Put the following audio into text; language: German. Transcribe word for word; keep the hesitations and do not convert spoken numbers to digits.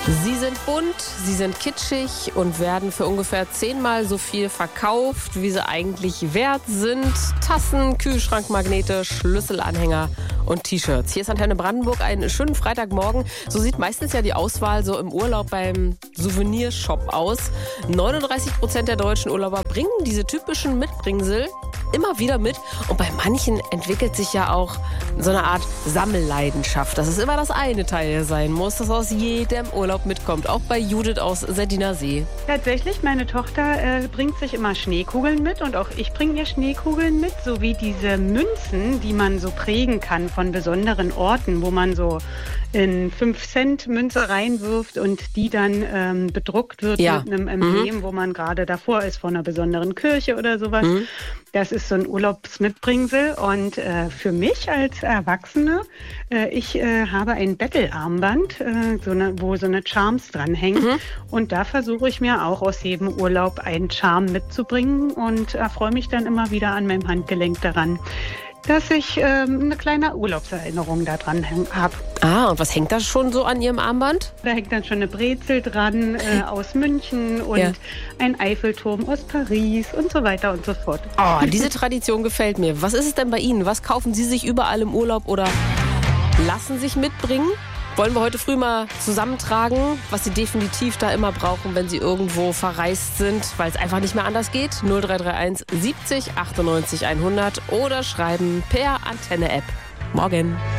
Sie sind bunt, sie sind kitschig und werden für ungefähr zehnmal so viel verkauft, wie sie eigentlich wert sind. Tassen, Kühlschrankmagnete, Schlüsselanhänger und T-Shirts. Hier ist Antenne Brandenburg, einen schönen Freitagmorgen. So sieht meistens ja die Auswahl so im Urlaub beim Souvenirshop aus. neununddreißig Prozent der deutschen Urlauber bringen diese typischen Mitbringsel immer wieder mit. Und bei manchen entwickelt sich ja auch so eine Art Sammelleidenschaft. Dass es immer das eine Teil sein muss, das aus jedem Urlaub mitkommt. Auch bei Judith aus Seldiner See. Tatsächlich, meine Tochter äh, bringt sich immer Schneekugeln mit und auch ich bringe ihr Schneekugeln mit, sowie diese Münzen, die man so prägen kann von besonderen Orten, wo man so in fünf Cent Münze reinwirft und die dann ähm, bedruckt wird ja. mit einem Emblem, mhm. wo man gerade davor ist, vor einer besonderen Kirche oder sowas. Mhm. Das ist so ein Urlaubsmitbringsel und äh, für mich als Erwachsene, äh, ich äh, habe ein Bettelarmband, äh, so eine, wo so eine Charms dranhängen mhm. und da versuche ich mir auch aus jedem Urlaub einen Charme mitzubringen und erfreue mich dann immer wieder an meinem Handgelenk daran, dass ich ähm, eine kleine Urlaubserinnerung da dran habe. Ah, und was hängt da schon so an Ihrem Armband? Da hängt dann schon eine Brezel dran äh, aus München und ja. ein Eiffelturm aus Paris und so weiter und so fort. Oh, diese Tradition gefällt mir. Was ist es denn bei Ihnen? Was kaufen Sie sich überall im Urlaub oder lassen sich mitbringen? Wollen wir heute früh mal zusammentragen, was Sie definitiv da immer brauchen, wenn Sie irgendwo verreist sind, weil es einfach nicht mehr anders geht? null drei drei eins siebzig achtundneunzig hundert oder schreiben per Antenne-App. Morgen.